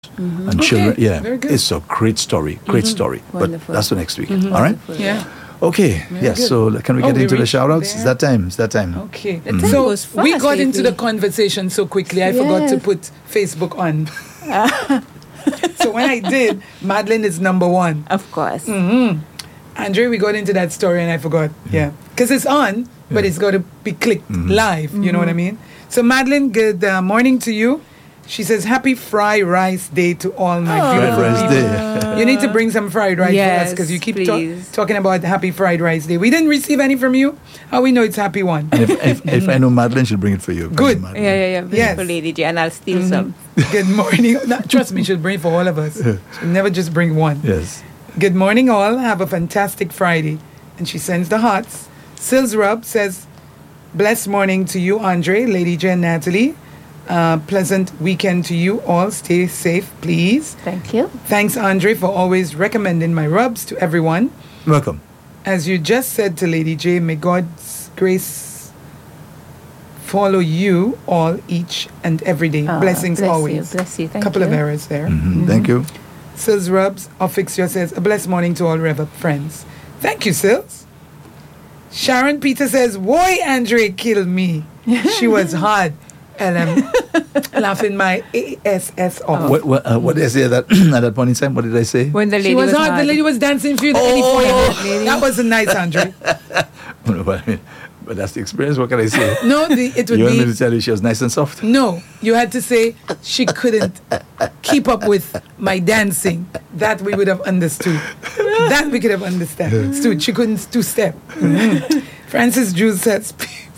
and children. Yeah, very good. it's a great story. Great story. Wonderful. But that's for next week. All right. Yeah. Okay. Yes. good. So can we get we into the reached shout outs? there. It's that time. It's that time. Okay. The time So goes we fast got into the lately. conversation so quickly, I forgot to Yes. put Facebook on. So when I did, Madeline is number one. Of course. Andre, we got into that story and I forgot. Yeah. Because it's on, but it's got to be clicked live. You know what I mean? So, Madeline, good morning to you. She says, Happy Fried Rice Day to all my beautiful Fried Rice people. You need to bring some fried rice for us Yes, because you keep please. talking about Happy Fried Rice Day. We didn't receive any from you. How we know it's happy one? And if I know Madeline, she'll bring it for you. Good. Madeline. Yeah. Yes. Beautiful Lady J, and I'll steal some. Good morning. No, trust me, she'll bring for all of us. She'll never just bring one. Yes. Good morning, all. Have a fantastic Friday. And she sends the hearts. Sills Rub says, Blessed morning to you, Andre, Lady Jen, Natalie. Pleasant weekend to you all. Stay safe, please. Thank you. Thanks, Andre, for always recommending my rubs to everyone. Welcome. As you just said to Lady J, may God's grace follow you all each and every day. Blessings bless always. You, bless you. Thank Couple you. of errors there. Thank you. Sills Rubs, Offixia says, a blessed morning to all Rev Up friends. Thank you, Sills. Sharon Peter says, Boy, Andre killed me. She was hard. LM. Laughing my ASS off. What did I say at that at that point in time? What did I say? When the lady She was hard. hard. The lady was dancing for you. lady. That wasn't nice, Andre. But that's the experience. What can I say? No, it would You want me be... to tell you she was nice and soft? No, you had to say she couldn't keep up with my dancing. That we would have understood. That we could have understood. She couldn't two-step. Francis Jules says...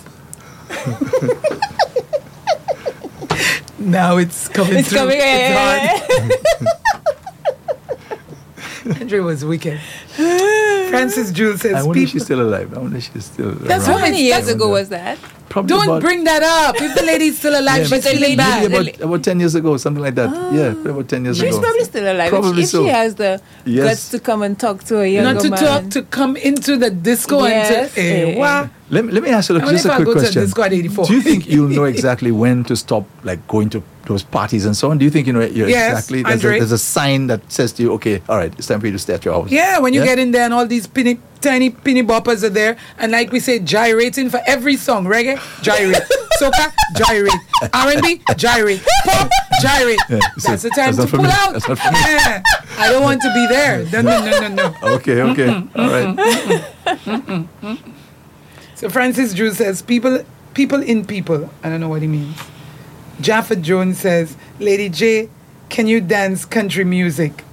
Now it's coming It's through. coming. It's hard. Andrew was wicked. Francis Jules says... I wonder if people- she's still alive. I wonder if she's still That's around. How many years ago was that? Probably Don't about, bring that up. If the lady's still alive, Yeah, she's but feeling lady- bad. maybe about 10 years ago, something like that. Yeah, probably about 10 years She's ago. probably still alive. Probably if so. she has the Yes. guts to come and talk to a younger Not to man. talk, to come into the disco Yes, and to... Wow. Let me ask you I wonder just if a I'll quick go to question. disco at 84. Do you think you'll know exactly when to stop, like going to those parties and so on? Do you think you know you're Yes, exactly? Andre. There's a sign that says to you, okay, all right, it's time for you to stay at your house. Yeah, when you Yeah? get in there and all these tiny penny boppers are there, and like we say, gyrating for every song. Reggae, gyrate. Soca, gyrate. R&B, gyrate. Pop, gyrate. Yeah, That's the time that's to not for pull me. out. That's not for me. Yeah. I don't want to be there. No. Okay, all right. So Francis Drew says, people in people. I don't know what he means. Jaffa Jones says, Lady J, can you dance country music?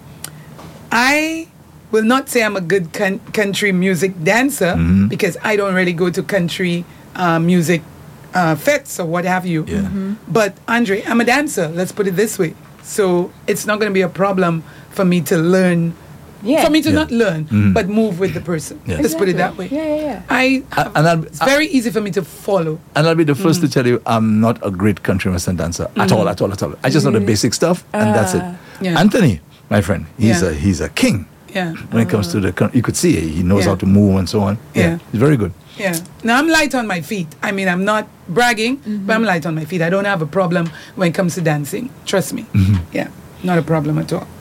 I will not say I'm a good country music dancer because I don't really go to country music fetes or what have you. Yeah. But Andre, I'm a dancer. Let's put it this way. So it's not going to be a problem for me to learn. Yeah. For me to Yeah. not learn, but move with the person. Yeah. Let's put it that way. Yeah. It's very easy for me to follow. And I'll be the first to tell you, I'm not a great country western dancer at all. I just know the basic stuff, and that's it. Yeah. Anthony, my friend, he's Yeah. a king Yeah. when it comes to you could see he knows Yeah. how to move and so on. Yeah. He's very good. Yeah. Now I'm light on my feet. I mean, I'm not bragging, but I'm light on my feet. I don't have a problem when it comes to dancing. Trust me. Yeah. Not a problem at all.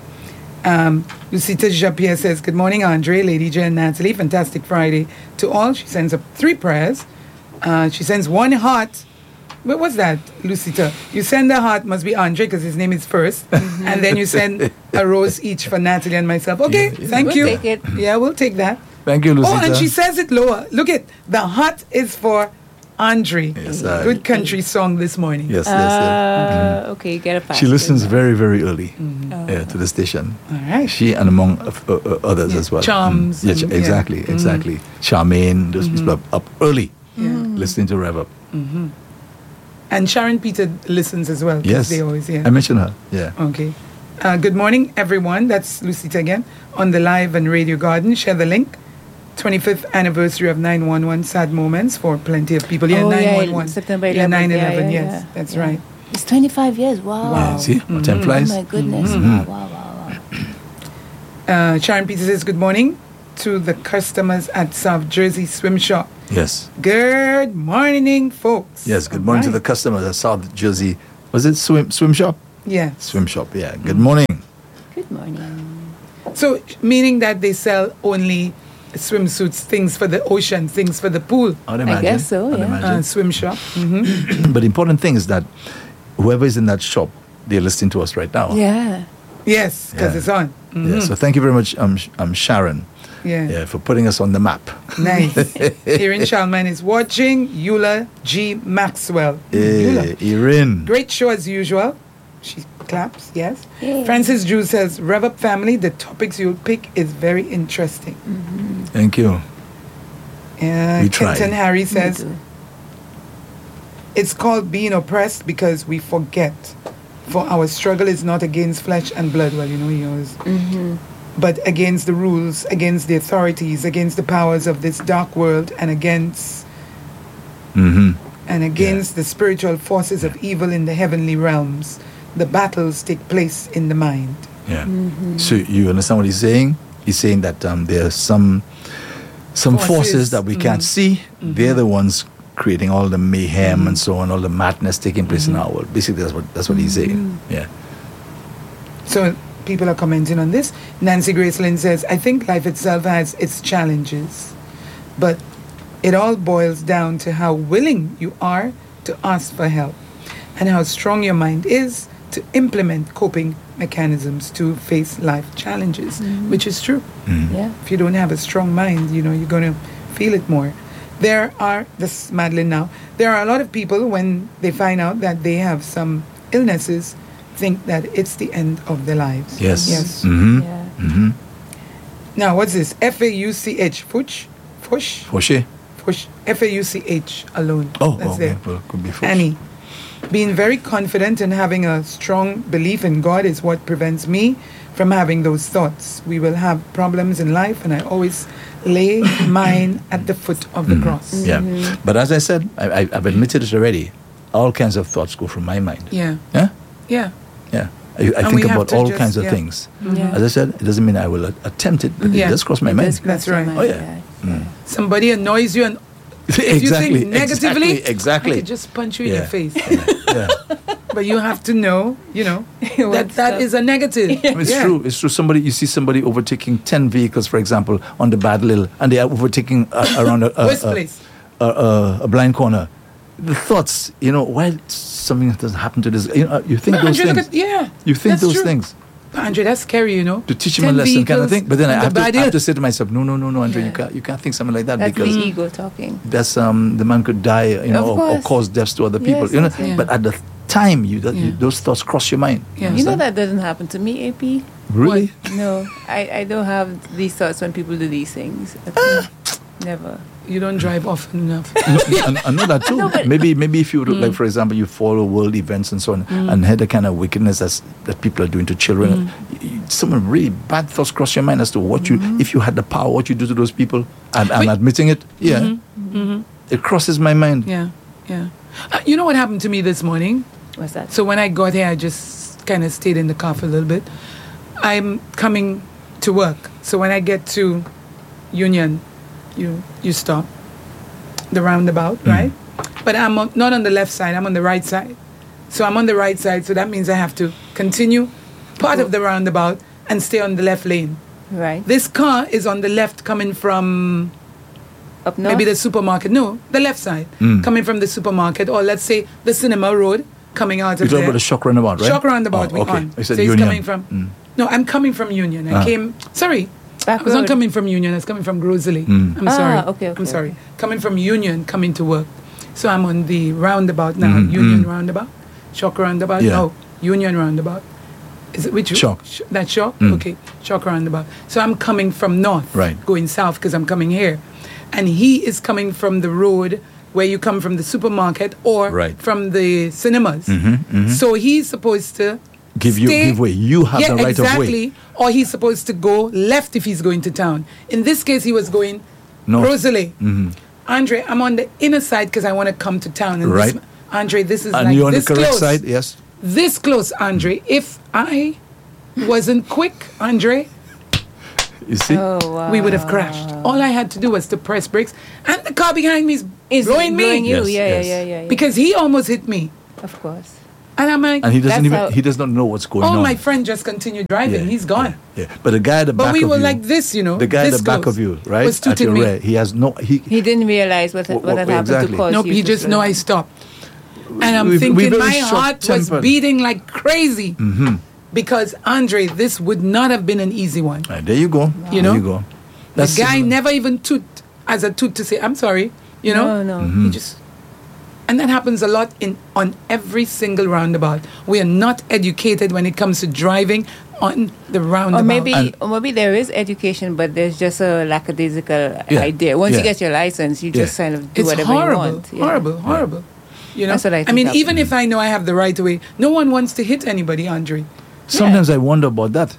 Lucita Japierre says, good morning, Andre, Lady J and Natalie. Fantastic Friday to all. She sends up 3 prayers. She sends 1 heart. What was that, Lucita? You send a heart, must be Andre because his name is first. And then you send a rose each for Natalie and myself. Okay, thank We'll you. take it. Yeah, we'll take that. Thank you, Lucita. Oh, and she says it lower. Look it. The heart is for Andre. Yes, Good country song this morning. Yes. Okay, you get a pass. She listens very, very early to the station. All right. She and among others as well. Charms Yeah, and- exactly. Charmaine, those people are up early listening to Rev Up. And Sharon Peter listens as well. 'Cause Yes. They always, I mentioned her. Yeah. Okay. Good morning, everyone. That's Lucita again on the live and Radio Garden. Share the link. 25th anniversary of 911 Sad Moments for plenty of people. Yeah, Oh, yeah, 911. September Yeah, 11th. 9/11. Yeah, Yes, yeah. that's Yeah. right. It's 25 years. Wow. Yeah, see? Time Oh flies. my goodness. Wow. Sharon Peter says, good morning to the customers at South Jersey Swim Shop. Yes. Good morning, folks. Yes. Good morning to the customers at South Jersey. Was it swim shop? Yes. Swim shop, yeah. Good morning. Good morning. So, meaning that they sell only swimsuits, things for the ocean, things for the pool. I'd imagine. guess so, I'd yeah. imagine. Swim shop. Hmm. But the important thing is that whoever is in that shop, they're listening to us right now. Yeah. Yes, because Yeah. it's on. Yeah, so thank you very much, Sharon, Yeah. for putting us on the map. Nice. Erin Shalman is watching. Eula G. Maxwell. Eula. Erin. Great show as usual. She claps, yes. Yeah. Francis Drew says, Rev Up family, the topics you'll pick is very interesting. Thank you. We try. Kenton Harry says, do. it's called being oppressed because we forget. For our struggle is not against flesh and blood. Well, you know, he always. But against the rules, against the authorities, against the powers of this dark world, and against the spiritual forces of evil in the heavenly realms. The battles take place in the mind. Yeah. So you understand what he's saying? He's saying that there are some forces Forces. that we can't see. They're the ones creating all the mayhem and so on, all the madness taking place in our world. Basically, that's what he's saying. Yeah. So people are commenting on this. Nancy Gracelyn says, I think life itself has its challenges, but it all boils down to how willing you are to ask for help and how strong your mind is to implement coping mechanisms to face life challenges, which is true. Yeah. If you don't have a strong mind, you know, you're going to feel it more. This is Madeline now, there are a lot of people when they find out that they have some illnesses, think that it's the end of their lives. Yes. Yes. Yeah. Now, what's this? F-A-U-C-H. Fuch? Fush? Foshe? Fush. F-A-U-C-H alone. Oh, That's okay. it. Well, could be Fosh. Annie. Being very confident and having a strong belief in God is what prevents me from having those thoughts. We will have problems in life, and I always lay mine at the foot of the cross. Yeah. But as I said, I've admitted it already. All kinds of thoughts go through my mind. Yeah. Yeah? Yeah. Yeah. I And think we have about to all just- kinds of yeah. things. Yeah. As I said, it doesn't mean I will attempt it, but Yeah. it does cross my mind. That's right. Oh, yeah. Somebody annoys you, and if you Exactly, think negatively, exactly. I could just punch you in Yeah. your face. Yeah. But you have to know, that What's that up? is a negative. It's Yeah. true. It's true. You see somebody overtaking 10 vehicles, for example, on the Battle Hill, and they are overtaking around West Place. a blind corner. The thoughts, why something doesn't happen to this, you think But those Andre, things. You think that's those true. things Andre, that's scary, to teach him a 10 lesson, kind of vehicles thing. But then I on have, the to, bad I have hill. to say to myself, no, Andre, Yeah. you can't think something like that That's because the ego talking. that's the man could die, Of or course. cause deaths to other people. Yes, yes, yes. But at the time, Yeah. those thoughts cross your mind. Yeah. You know Understand? that doesn't happen to me, AP? Really? No, I don't have these thoughts when people do these things. Never. You don't drive often enough. I know that too. No, but- maybe if you like, for example, you follow world events and so on, and had the kind of wickedness that people are doing to children. Some really bad thoughts cross your mind as to what you, if you had the power, what you do to those people. I'm admitting it. Yeah, it crosses my mind. Yeah, yeah. You know what happened to me this morning? What's that? So when I got here, I just kind of stayed in the car for a little bit. I'm coming to work. So when I get to Union, you stop the roundabout, right? But I'm not on the left side. I'm on the right side. So I'm on the right side. So that means I have to continue part of the roundabout and stay on the left lane. Right. This car is on the left coming from Up north? maybe the supermarket. No, the left side. Coming from the supermarket, or let's say the Cinema Road coming out You're of talking there. about the shock roundabout, right? Shock roundabout, Oh, we okay. on. I said so he's Union. coming from... No, I'm coming from Union. I came... Sorry. Back I wasn't road. coming from Union. I was coming from Grosley. I'm Ah, sorry. okay, I'm sorry. okay. Coming from Union, coming to work. So I'm on the roundabout now. Union roundabout. Shock roundabout. Yeah. No, Union roundabout. Is it which? Shock. That Shock? Okay. Shock roundabout. So I'm coming from north. Right. Going south because I'm coming here. And he is coming from the road where you come from the supermarket or Right. from the cinemas. So he's supposed to Give way. You have the right exactly. of way. Or he's supposed to go left if he's going to town. In this case, he was going North. Rosalie. Andre, I'm on the inner side because I want to come to town. And Right. Andre, this is And like you're on the this correct close. side, yes. This close, Andre. If I wasn't quick, Andre, You see? Oh, wow. we would have crashed. All I had to do was to press brakes, and the car behind me is Is blowing me you? Yes, Yeah, yes. yeah. because he almost hit me. Of course. And I'm like, And he doesn't That's even how- he does not know what's going oh, on. my friend just continued driving. He's gone. Yeah. But the guy at the But back we of were you, like this, you know. the guy at this the back close, of you, right? was At your tooting me. rear, he has no He didn't realize what had happened exactly. to cause Nope, you he to just slow know I down. stopped. And I'm We thinking very my heart was short-tempered. beating like crazy. Because, Andre, this would not have been an easy one. Right, there you go. You know? There you go. The guy similar. never even toot as a toot to say, I'm sorry. You know? No. He just... And that happens a lot on every single roundabout. We are not educated when it comes to driving on the roundabout. Or maybe there is education, but there's just a lackadaisical Yeah, idea. Once yeah. you get your license, you just kind of do It's whatever horrible, you want. Yeah. horrible. You know? That's what I think mean, happens. even if I know I have the right of way, no one wants to hit anybody, Andre. Sometimes I wonder about that.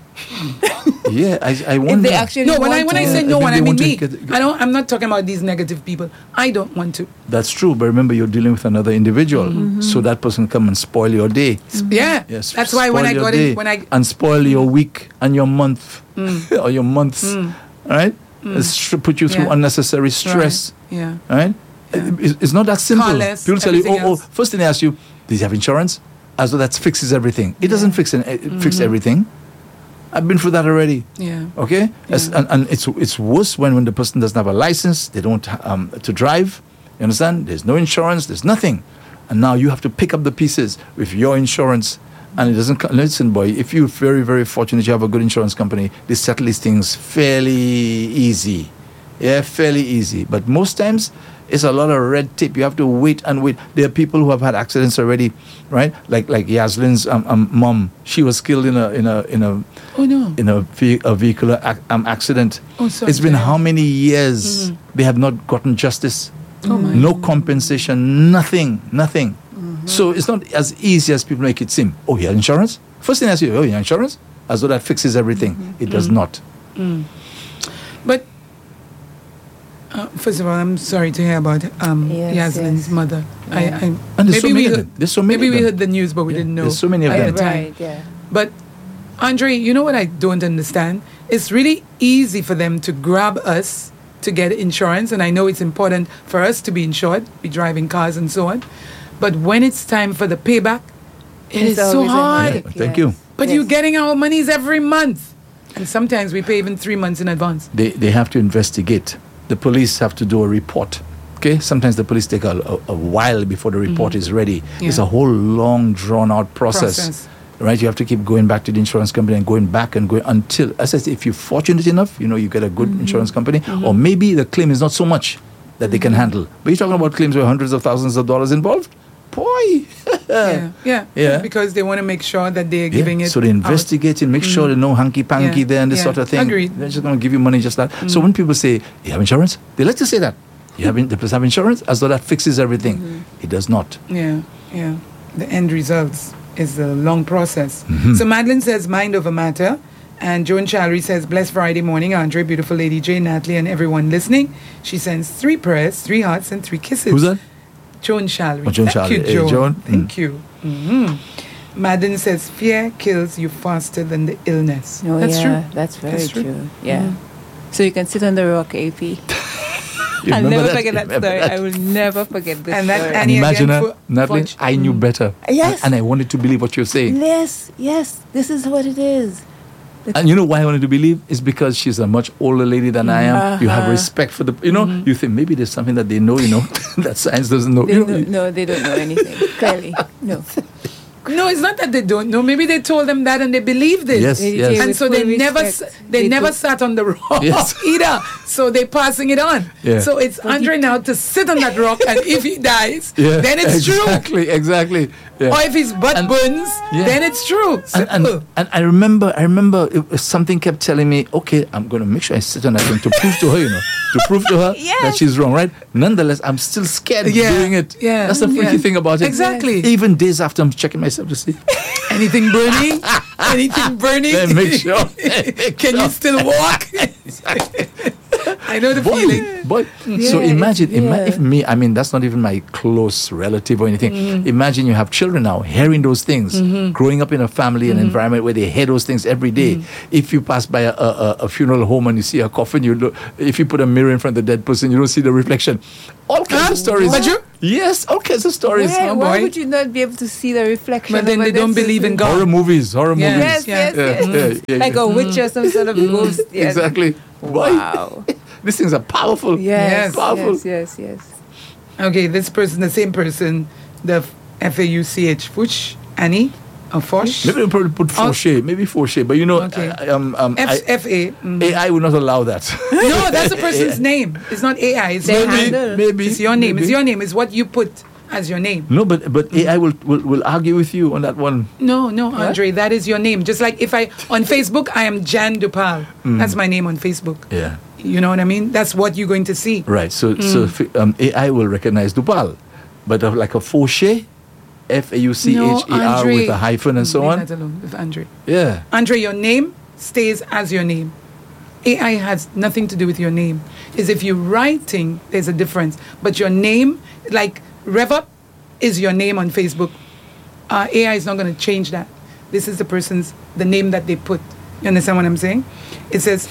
Yeah, I If wonder. they actually No, when I want to. say no if one, they I mean want to me. get- I'm not talking about these negative people. I don't want to. That's true, but remember you're dealing with another individual, so that person come and spoil your day. Yeah. Yes, That's why when spoil I your got day in, when I and spoil your week and your month or your months, right? Put you through Yeah. unnecessary stress, Yeah. right? It's not that simple. Carless, People tell you, everything else. first thing they ask you, do you have insurance? As though that fixes everything. It doesn't fix everything. I've been through that already. Yeah. Okay, and it's worse when the person doesn't have a license, they don't to drive. You understand? There's no insurance, there's nothing, and now you have to pick up the pieces with your insurance, and it doesn't. Listen, boy, if you're very very fortunate, you have a good insurance company, they settle these things fairly easy. Yeah, fairly easy. But most times, it's a lot of red tape. You have to wait and wait. There are people who have had accidents already, right? Like Yaslin's mom. She was killed in a Oh, no. in a vehicular accident. Oh, sorry. It's been how many years they have not gotten justice? Oh, my. No compensation, nothing. So it's not as easy as people make it seem. Oh, you have insurance? First thing I say, oh, you have insurance? As though that fixes everything. It does not. But first of all, I'm sorry to hear about Yes, Yaslin's yes. mother. Yeah. And there's so maybe many we of heard, them. There's so many maybe of we them. heard the news, but we didn't know. There's so many of at them. the time. Right, yeah. But Andre, you know what I don't understand? It's really easy for them to grab us to get insurance, and I know it's important for us to be insured, be driving cars and so on. But when it's time for the payback, it is It's so always a hard. headache, Thank yes. you. But Yes. you're getting our monies every month. And sometimes we pay even 3 months in advance. They have to investigate. The police have to do a report. Okay, sometimes the police take a while before the report is ready. It's Yeah. a whole long, drawn-out process. Right, you have to keep going back to the insurance company and going back and going until, as I said, if you're fortunate enough, you get a good insurance company, or maybe the claim is not so much that they can handle. But you're talking about claims with hundreds of thousands of dollars involved? Boy! Yeah. Because they want to make sure that they're giving it. So they investigate and make sure there's no hanky-panky Yeah, there and this yeah. sort of thing. Agreed. They're just going to give you money just that. So when people say, you have insurance? They like to say that. The person have insurance? As though that fixes everything. It does not. Yeah. The end results is a long process. So Madeline says, mind over matter. And Joan Challery says, blessed Friday morning, Andre, beautiful lady Jane, Natalie, and everyone listening. She sends 3 prayers, 3 hearts, and 3 kisses. Who's that? Joan Challery. Oh, Joan Thank Challery. you, Hey, Joan. Joan. Thank you. Madeline says, fear kills you faster than the illness. Oh, That's yeah, true. That's very That's true. true. Yeah. So you can sit on the rock, AP. You I'll remember never that? forget that Remember story. that? I will never forget this And that story. Annie Imagine again her, Natalie, fudge. I knew better. Yes. And I wanted to believe what you're saying. Yes, this is what it is. And you know why I wanted to believe? It's because she's a much older lady than I am. You have respect for the, you think maybe there's something that they know, that science doesn't know. They You don't, no, they don't know anything. Clearly, no. No, it's not that they don't know. Maybe they told them that and they believed it. Yes, They yes. did And with so they full never respect. they They never do. sat on the rock Yes. either. So they're passing it on. Yeah. So it's Andre now to sit on that rock, and if he dies, Yeah, then it's true. Exactly. Yeah. Or if his butt And- burns, yeah. then it's true. And, Simple. and I remember something kept telling me, okay, I'm going to make sure I sit on that thing to prove to her, to prove to her that Yes. she's wrong, right? Nonetheless, I'm still scared of Yeah, doing it. yeah, That's the freaky yeah. thing about it. Exactly. Even days after, I'm checking myself to see. Anything burning? Anything burning? Then make sure. Can you still walk? I know the feeling. Boy. Yeah, So imagine, yeah. if me, I mean, that's not even my close relative or anything. Mm-hmm. Imagine you have children now hearing those things, growing up in a family and Mm-hmm. environment where they hear those things every day. If you pass by a funeral home and you see a coffin, you look, if you put a mirror in front of the dead person, you don't see the reflection. All kinds of stories. Would you? Yes, all kinds of stories. Why, Oh, why boy. would you not be able to see the reflection? But then of they a don't dead believe in person? God. Horror movies. Yes, Yeah. yes. Yeah, Like a witch or some sort of ghost. Yes. Exactly. Boy, Wow. these things are powerful. Yes, Powerful. yes. Okay, this person, the same person, the F-A-U-C-H, Fush, Annie, or Fosh. Maybe they'll probably put Fauché, maybe Fauché, but you know, Okay. F-A. AI will not allow that. No, that's the person's name. It's not AI. It's They your name. handle. Maybe It's your name. maybe. It's your name. It's what you put as your name. No, but AI will argue with you on that one. No, Andre, that is your name. Just like if on Facebook, I am Jan Dupal. That's my name on Facebook. Yeah, You know what I mean? That's what you're going to see. right. So AI will recognize Dupal, but like a Fauché, F-A-U-C-H-E-R Andre. with a hyphen and so Leave on. that alone with Andre. Yeah. Andre, your name stays as your name. AI has nothing to do with your name. Is if you're writing, there's a difference. But your name, like RevUp, is your name on Facebook. AI is not going to change that. This is the name that they put. You understand what I'm saying? It says,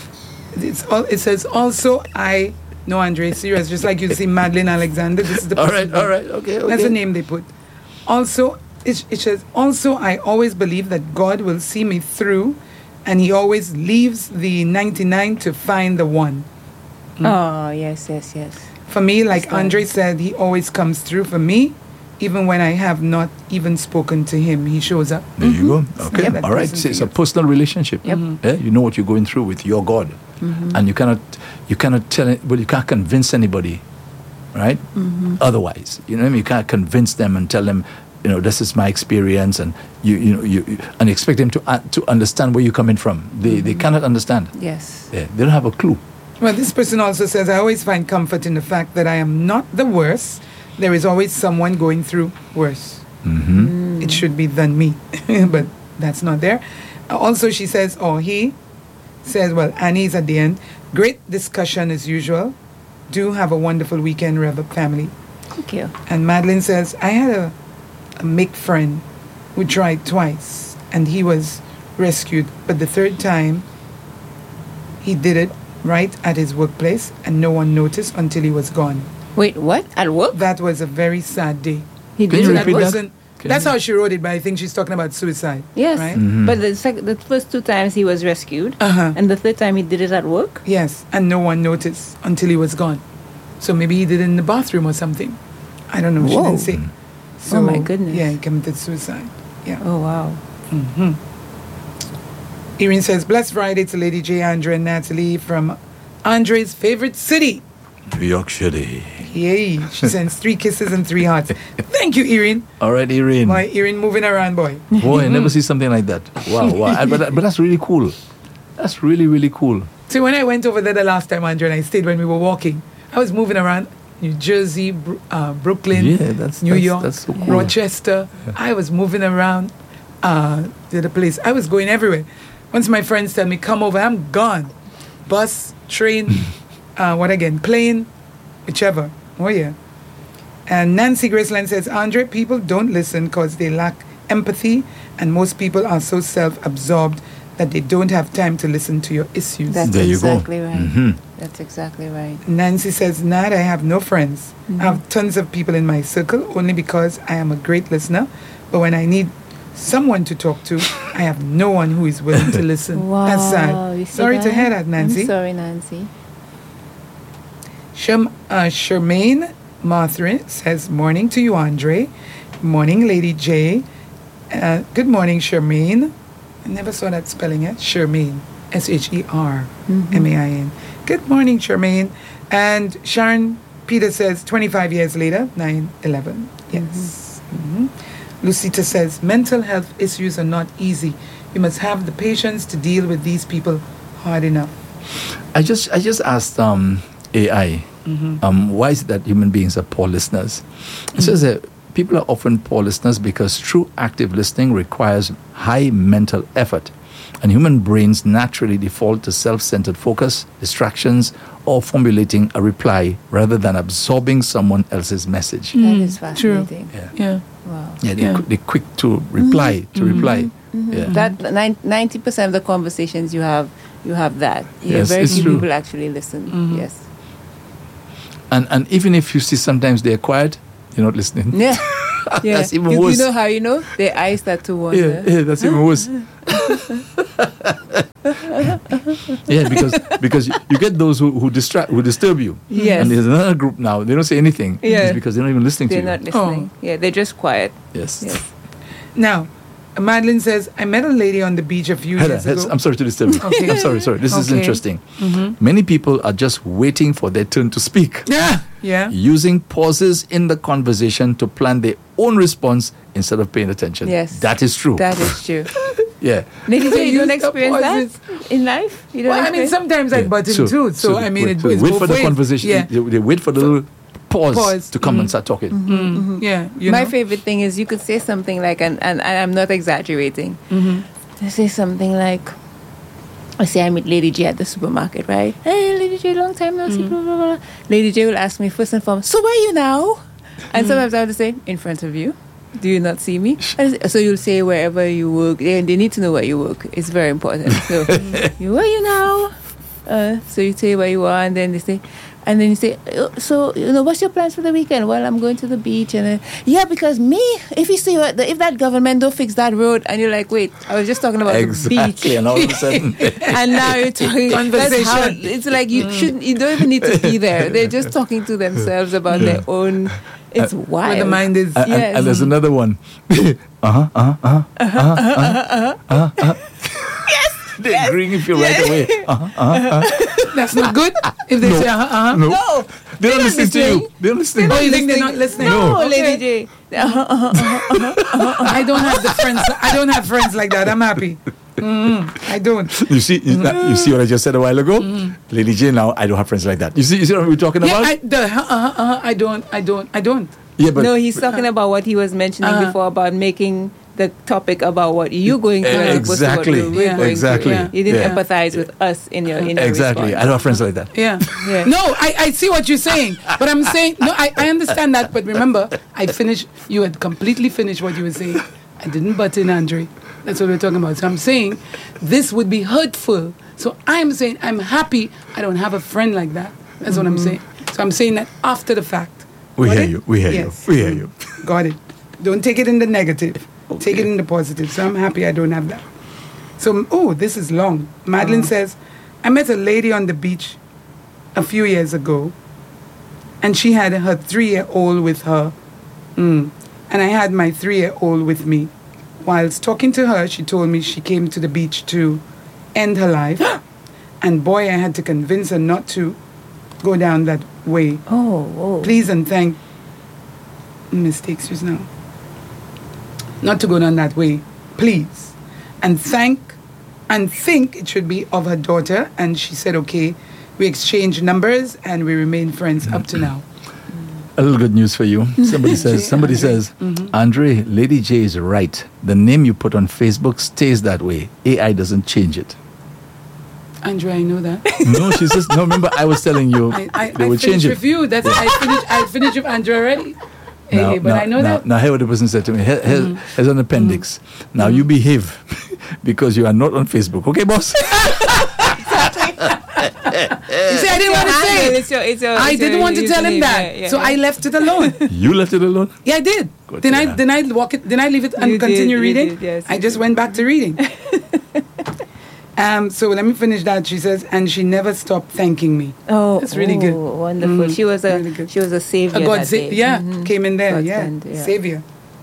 it says also no, Andre, serious. Just like you see Madeline Alexander. This is the All person. right. Okay. That's the name they put. Also, it says, also, I always believe that God will see me through, and He always leaves the 99 to find the one. Oh, yes. For me, like That's right. Andre said, He always comes through for me, even when I have not even spoken to Him. He shows up. There you go. Okay. Yeah, that All right. person So it's a feels. personal relationship. Yep. Yeah? You know what you're going through with your God, and you cannot tell it. Well, you can't convince anybody, right? Otherwise, you know, you can't convince them and tell them, you know, this is my experience, and you and expect them to understand where you're coming from. They cannot understand. Yes. Yeah, they don't have a clue. Well, this person also says, I always find comfort in the fact that I am not the worst. There is always someone going through worse. It should be than me, but that's not there. Also, she says, he says, well, Annie's at the end. Great discussion as usual. Do have a wonderful weekend, Rev family. Thank you. And Madeline says, I had a Mick friend who tried twice and he was rescued, but the third time he did it right at his workplace and no one noticed until he was gone. Wait, what? At work? That was a very sad day. He Can did you it That at repeat work? that? wasn't. Can That's you- how she wrote it, but I think she's talking about suicide. Yes. Right? But the first two times he was rescued, Uh-huh. and the third time he did it at work? Yes, and no one noticed until he was gone. So maybe he did it in the bathroom or something. I don't know. She Whoa. didn't say. So, Oh, my goodness. Yeah, he committed suicide. Yeah. Oh, wow. Irene says, Blessed Friday to Lady J, Andre, and Natalie from Andre's favorite city. New York City. Yay. She sends 3 kisses and 3 hearts. Thank you, Irene. All right, Irene. Boy, Irene moving around, boy. Boy, I never see something like that. Wow. But that's really cool. That's really, really cool. See, when I went over there the last time, Andre, and I stayed when we were walking, I was moving around New Jersey, Brooklyn, Yeah, that's New York, that's so cool. Rochester. I was moving around the other place. I was going everywhere. Once my friends tell me, come over, I'm gone. Bus, train, plane, whichever. Oh, yeah. And Nancy Graceland says, Andre, people don't listen because they lack empathy, and most people are so self-absorbed that they don't have time to listen to your issues. That's There you go. exactly right. Mhm. That's exactly right. Nancy says, Nad, I have no friends. I have tons of people in my circle only because I am a great listener. But when I need someone to talk to, I have no one who is willing to listen. Wow. That's you sad. see Sorry to hear that, Nancy. I'm sorry, Nancy. Charmaine Marthrin says, morning to you, Andre. Morning, Lady J. Good morning, Charmaine. I never saw that spelling yet. Charmaine. Shermain. Good morning, Charmaine. And Sharon Peter says, 25 years later, 9/11. Yes. Lucita says, mental health issues are not easy. You must have the patience to deal with these people hard enough. I just asked AI, why is it that human beings are poor listeners? It says that people are often poor listeners because true active listening requires high mental effort And human brains naturally default to self-centered focus, distractions, or formulating a reply rather than absorbing someone else's message. That is True. fascinating. Yeah. Yeah. Wow. Yeah, Yeah. they're quick to reply, Yeah. That 90% of the conversations you have that. Yes, Very it's few true. people actually listen. Yes. And even if you see sometimes they're quiet, you're not listening. Yeah. Yeah. That's even you worse. know how you know? Their eyes start to wander. Yeah, that's even worse. Yeah, because you get those who disturb you. Yes. And there's another group now. They don't say anything. Yeah. It's because they're not even listening They're to not you. listening. Yeah, they're just quiet. Yes. Yes. Now, Madeline says, I met a lady on the beach a few Heather, years ago. I'm sorry to disturb you. Okay. I'm sorry. This is Okay. interesting. Many people are just waiting for their turn to speak, Yeah. Yeah. using pauses in the conversation to plan their own response instead of paying attention. Yes. That is true. That is true. Yeah. Ladies, They you don't use the experience pauses. that in life? You don't Well, I mean, experience- sometimes I butt in too. So, I mean, it's wait both for the ways. conversation. Yeah. They wait for the little pause, Pause. to come and start talking. Yeah. You My know? favorite thing is you could say something like, and I'm not exaggerating. I say something like, I say I meet Lady J at the supermarket, right? Hey, Lady J, long time no see, blah, blah, blah. Lady J will ask me first and foremost, so where are you now? And sometimes I would say, in front of you. Do you not see me? So you'll say wherever you work. They need to know where you work. It's very important. So, where are you now? So you say where you are, and then they say, and then you say, so what's your plans for the weekend? Well, I'm going to the beach, and yeah, because me, if you see if that government don't fix that road, and you're like, wait, I was just talking about the beach, And all of a sudden, and now you're talking Conversation. that's how- it's like you don't even need to be there. They're just talking to themselves about their own. It's wild. Where the mind is. and there's another one. They're agreeing if you right away. That's not good. If they say, No. No, They don't listen to you. listening. They don't listen. Oh, you think they're not listening? no, Okay. Lady J. I don't have the friends. I don't have friends like that. I'm happy. I don't. You see, you see what I just said a while ago, Lady J. Now I don't have friends like that. You see what we're talking Yeah, about? I don't. Yeah, but No, he's talking about what he was mentioning before about making the topic about what you're going through as opposed to Exactly. what we're Yeah. going Exactly. through. You didn't Yeah. empathize with us in your exactly. I response. don't have friends like that. Yeah. Yeah. No, I see what you're saying. But I'm saying, no, I understand that. But remember, I finished, you had completely finished what you were saying. I didn't butt in, Andre. That's what we're talking about. So I'm saying this would be hurtful. So I'm saying I'm happy I don't have a friend like that. That's what I'm saying. So I'm saying that after the fact. We Got hear it? you. We hear Yes. you. We hear you. Got it. Don't take it in the negative. Take it in the positive. So I'm happy I don't have that. So, oh, this is long. Madeline says, I met a lady on the beach a few years ago, and she had her 3-year-old with her. And I had my 3-year-old with me. Whilst talking to her, she told me she came to the beach to end her life. And boy, I had to convince her not to go down that way. Oh. Please and thank mistakes just now. Not to go down that way, please. And think it should be of her daughter. And she said, okay. We exchanged numbers and we remain friends up to now. A little good news for you. Somebody says, Andre, Lady J is right. The name you put on Facebook stays that way. AI doesn't change it. Andrea, I know that. No, she says, no, remember I was telling you I they will change finished it. with you. That's I finished with Andrea already. Hey, but I know that. Now, hear what the person said to me. Here's an appendix. Now, you behave because you are not on Facebook. Okay, boss? You see, I didn't want to say it. I didn't want to tell him that. So I left it alone. You left it alone? Yeah, I did. Good Then to I know. then I walk it. Then I leave it and You continue did, reading. you did, yes, I you just went back to reading. So let me finish that. She says, and she never stopped thanking me. Oh, That's really good. Wonderful. She was really good. a savior. A God, that day. came in there. Godsend, yeah. Savior.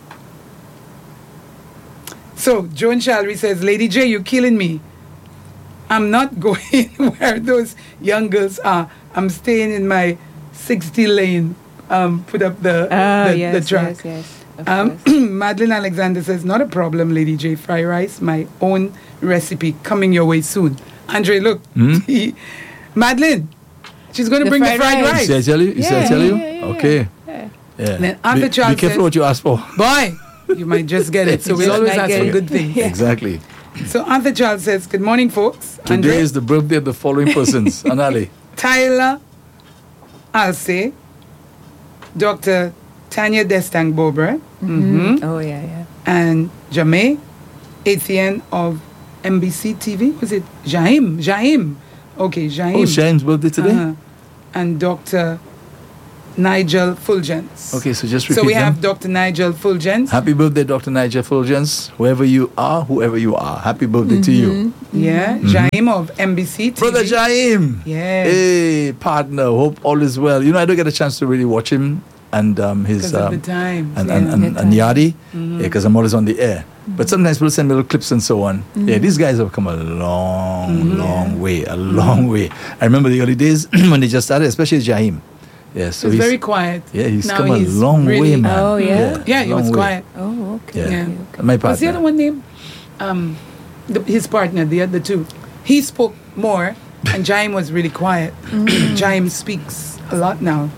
So Joan Shalry says, Lady J, you're killing me. I'm not going where those young girls are. I'm staying in my 60 lane. Put up the track. Yes. Of course. Madeline Alexander says, not a problem, Lady J. Fry rice, my own recipe, coming your way soon. Andre, look. Madeline, she's going to The bring the fried fried rice. rice. See, I tell you? You see, I tell you? Yeah. Okay. Yeah. Yeah. Then after be Charles careful says- what you ask for. Boy, you might just get it. So we'll Just always might ask get for it. good things. Yeah. Exactly. So Arthur Charles says, good morning, folks. Today Andre, is the birthday of the following persons. Anali. Tyler Alce, Dr. Tanya Destang Bobra, Oh, yeah. and Jamé Etienne of NBC TV. Was it Jaim? Okay, Jaim. Oh, Shane's birthday today? Uh-huh. And Dr. Nigel Fulgence. Okay, so just repeat So we them. have Dr. Nigel Fulgence. Happy birthday, Dr. Nigel Fulgence. Whoever you are, whoever you are. Happy birthday to you. Yeah, Jaim of NBC TV. Brother Jaim. Yes. Hey, partner. Hope all is well. You know, I don't get a chance to really watch him and his... Because of the time. and Yadi, because I'm always on the air. But sometimes people send little clips and so on. Yeah, these guys have come a long way, a long way. I remember the early days when they just started, especially Jaim. Yeah, so He's very quiet. Yeah, he's Now come a he's long really- way, man. Oh, yeah? Yeah, he long was way. quiet. Oh, okay. Yeah. Yeah. okay. My partner. What's the other one name? His partner, the other two. He spoke more, and Jaim was really quiet. Jaim speaks a lot now.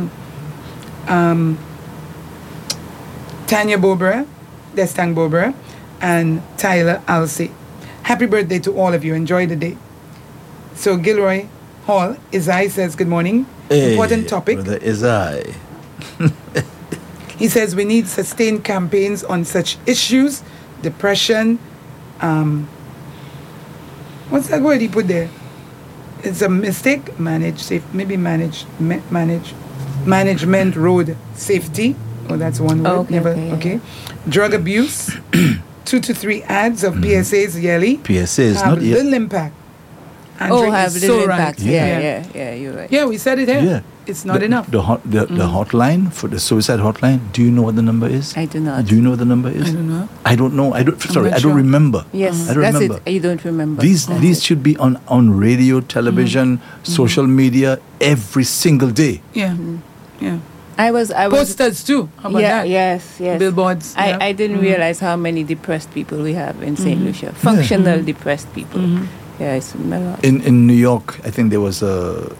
Tanya Bobra, Destang Bobra, and Tyler Alce. Happy birthday to all of you. Enjoy the day. So Gilroy Hall, Isai says, good morning. Hey, Important topic. Brother Isai. He says we need sustained campaigns on such issues, depression. What's that word he put there? It's a mistake. Management road safety. Oh, that's one word. Okay, Never. okay, yeah. Drug abuse. 2 to 3 ads of PSAs yearly. PSAs, have not yet. little impact. Oh, Andre have is little so right. impact. Yeah, you're right. Yeah, we said it here. Yeah. It's not enough. The hotline, for the suicide hotline, do you know what the number is? I do not. Do you know what the number is? I don't know. I don't know. I don't not sure. remember. Yes, I don't that's remember. it. You don't remember. These should be on radio, television, social media every single day. Yeah. Yeah. I was. Posters too. How about Yeah. that? Yes. Billboards. yeah. I didn't realize how many depressed people we have in St. Lucia. Functional depressed people. Yeah, it's a lot. In New York, I think there was a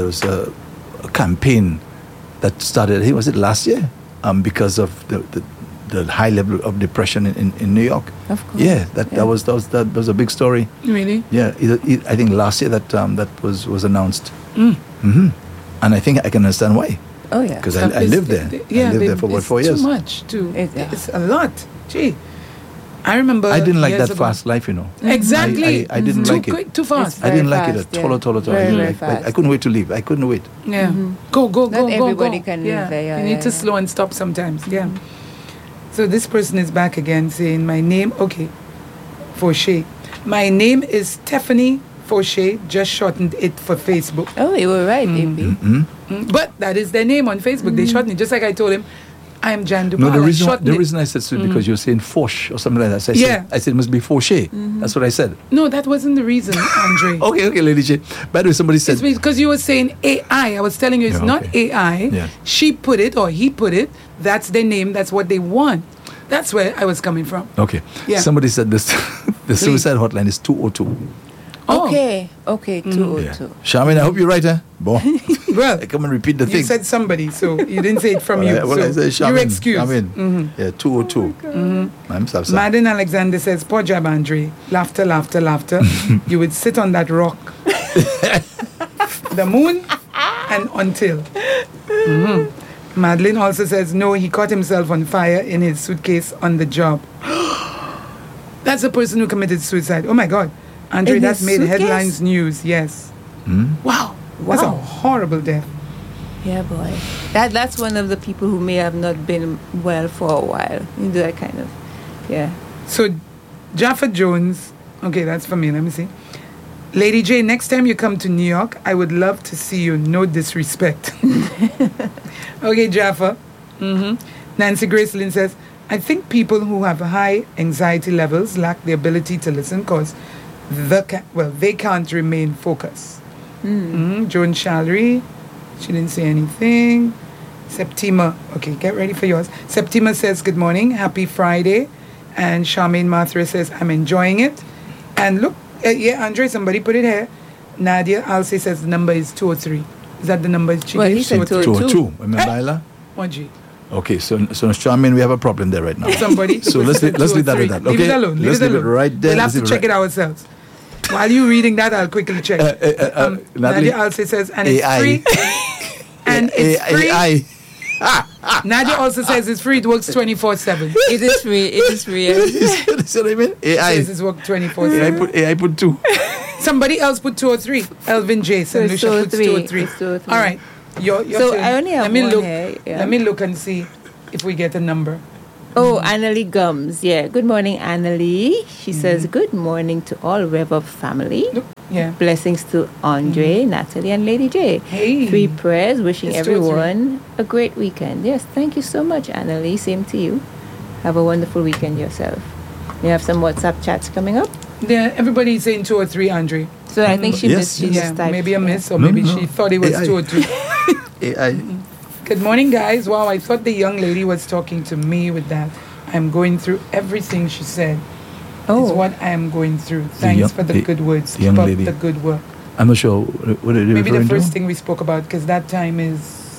campaign that started. I think was it last year? Because of the high level of depression in New York. Of course. Yeah, that was a big story. Really? Yeah, I think last year that was announced. And I think I can understand why. Oh yeah. Because I lived there. Yeah, I lived there for about 4 years. Too much, too. Yeah. It's a lot. Gee, I remember. I didn't like years that ago- fast life, you know. Exactly. I didn't too like it. quick, too fast. It's I didn't very like fast, it at all. yeah. I Very, didn't very like. fast. I couldn't wait to leave. I couldn't wait. Yeah. Go. Not everybody go. can live there, yeah, you need to yeah. slow and stop sometimes. Yeah. So this person is back again saying, my name, okay, Fauché. My name is Stephanie Fauché, just shortened it for Facebook. Oh, you were right, AP. But that is their name on Facebook. They shortened it. Just like I told him, I am Jan Duval. No, the I reason shortened it. I said so is because you're saying Foch or something like that. So Yeah. I said it must be Fauché. That's what I said. No, that wasn't the reason, Andre. Okay, Lady J. By the way, somebody said. It's because you were saying AI. I was telling you it's Yeah, not okay. AI. Yeah. She put it or he put it. That's their name. That's what they want. That's where I was coming from. Okay. Yeah. Somebody said this. The suicide hotline is 202. Oh. Okay, 202. Yeah. Charmaine, I hope you're right, huh? Bon. Well, I come and repeat the you thing. said somebody, so you didn't say it from Well, you. I said so Charmaine. you're excused. Charmaine. Yeah, 202. I'm sorry. Madden Alexander says, poor job, Andre. Laughter, laughter, laughter. You would sit on that rock. The moon and until. Madeline also says, no, he caught himself on fire in his suitcase on the job. That's the person who committed suicide. Oh my God. Andre, In that's his made suitcase? headlines news. Yes. Wow. That's a Wow. horrible death. Yeah, boy. That's one of the people who may have not been well for a while. You do that kind of, yeah. So, Jaffa Jones, okay, that's for me. Let me see. Lady J, next time you come to New York, I would love to see you. No disrespect. Okay, Jaffa. Nancy Grace Lynn says, I think people who have high anxiety levels lack the ability to listen because they can't remain focused. Joan Shallery, she didn't say anything. Septima, okay, get ready for yours. Septima says, good morning, happy Friday. And Charmaine Mathra says, I'm enjoying it. And look, yeah, Andre, somebody put it here. Nadia Alce says the number is 203. Is that the number she Well, gave? he said 202. 202. Remember, Ayla? What G? Okay, so Charmaine, we have a problem there right now. Somebody. So let's leave that with that. Okay, Leave it alone. Let's leave it right there. We'll have Let's to leave check it ourselves. While you reading that, I'll quickly check. Natalie? Nadia also says, and it's AI. free. And it's free. AI. Nadia also says it's free. It works 24/7. It is free. It is free. That's what I mean. AI. Says it's work 24/7. AI put 2. Somebody else put 2 or 3. Elvin Jason. So it's Lucia puts 2 or 3. It's 2 or 3. All right. Your So turn. I only have Let me one look. here, yeah. Let me look and see if we get a number. Oh, Annalie Gums. Yeah. Good morning, Annalie. She says, good morning to all Rev Up family. Look. Yeah. Blessings to Andre, Natalie, and Lady J. Hey. 3 prayers, wishing It's 2 or 3. everyone a great weekend. Yes, thank you so much, Annalie. Same to you. Have a wonderful weekend yourself. We have some WhatsApp chats coming up. Yeah, everybody's saying 2 or 3, Andre. So I think she Yes, missed. She yes. just Yeah, typed. maybe a miss, or No, maybe no. she thought it was AI. 2 or 3. AI. Good morning, guys. Wow, I thought the young lady was talking to me with that. I'm going through everything she said. Oh. It's what I am going through. Thanks young- for the good words. the young Keep up lady. the good work. I'm not sure what are you Maybe the referring first to? thing we spoke about, because that time is.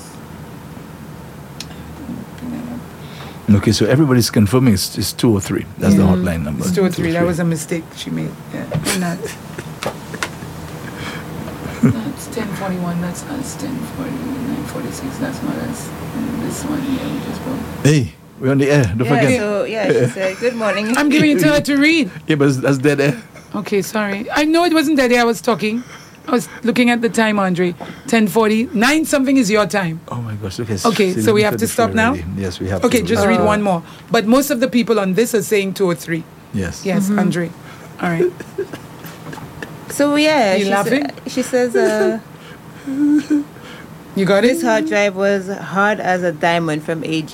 Okay, so everybody's confirming it's 2 or 3. That's the Yeah. hotline number. It's 2 or 3. That was a mistake she made. Yeah. Not. That's 10:41. That's us. 10:49:46. That's not us. And this one here we just broke. Hey, we're on the air. Don't Yeah, forget. so yeah, she said, good morning. I'm giving it to her to read. Yeah, but that's dead air. Okay, sorry. I know it wasn't that day I was talking. I was looking at the time, Andre. 10:40. 9 something is your time. Oh my gosh. Okay. Okay, so we have to stop now? Yes, we have Okay, to. just read one more. But most of the people on this are saying 2 or 3. Yes. Yes, Andre. All right. So yeah, You laughing? She says, You got this it? hard drive was hard as a diamond from AG.